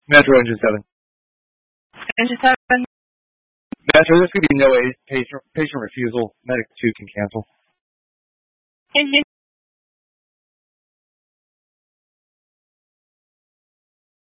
Metro Engine 7. Engine 7? Metro, there's going to be no patient refusal. Medic 2 can cancel. Engine